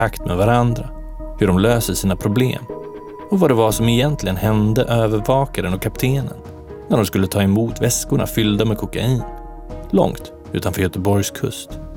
kontakt med varandra, hur de löser sina problem och vad det var som egentligen hände övervakaren och kaptenen när de skulle ta emot väskorna fyllda med kokain långt utanför Göteborgs kust.